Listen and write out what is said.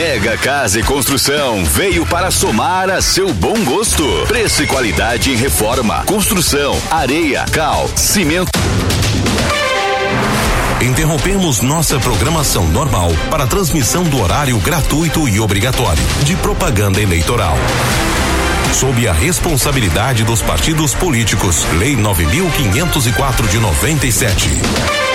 Mega Casa e Construção veio para somar a seu bom gosto. Preço e qualidade em reforma, construção, areia, cal, cimento. Interrompemos nossa programação normal para a transmissão do horário gratuito e obrigatório de propaganda eleitoral. Sob a responsabilidade dos partidos políticos, Lei 9.504 de 97.